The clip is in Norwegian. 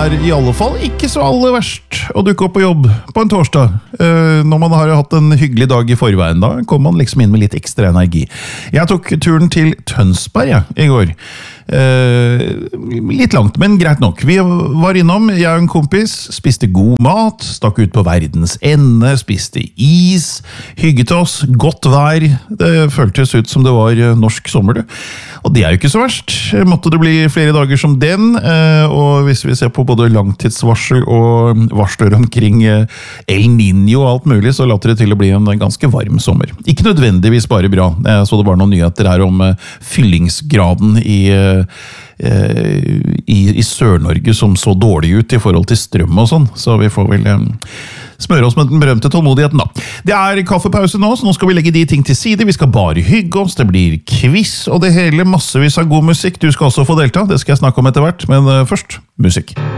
I alle fall ikke så aller verst å dukke opp på jobb på en torsdag. Når man har hatt en hyggelig dag I forveien, da kommer man liksom inn med litt ekstra energi. Jeg tok turen til Tønsberg I går. Litt langt, men greit nok. Vi var innom, jeg og en kompis, spiste god mat, stakk ut på verdens ende, spiste is, hygget oss, godt vær. Det føltes ut som det var norsk sommer. Og det jo ikke så verst. Måtte det bli flere dager som den, og hvis vi ser på både langtidsvarsel og varsler omkring El Niño og alt mulig, så later det til å bli en ganske varm sommer. Ikke nødvendigvis bare bra. Jeg så det var noen nyheter her om fyllingsgraden I Sør-Norge som så dårlig ut I forhold til strøm og sånn, så vi får vel smøre oss med den berømte tålmodigheten da. Det kaffepause nå, så nå skal vi legge de ting til side, vi skal bare hygge oss, det blir quiz og det hele, massevis av god musikk, du skal også få delta, det skal jeg snakke om etter hvert, men først, musikk.